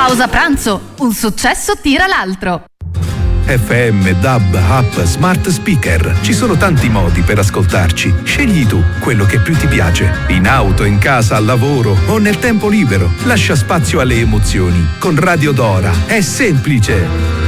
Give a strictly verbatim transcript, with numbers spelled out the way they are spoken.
Pausa pranzo, un successo tira l'altro. F M, D A B, app, smart speaker. Ci sono tanti modi per ascoltarci. Scegli tu quello che più ti piace. In auto, in casa, al lavoro o nel tempo libero. Lascia spazio alle emozioni. Con Radio Dora è semplice.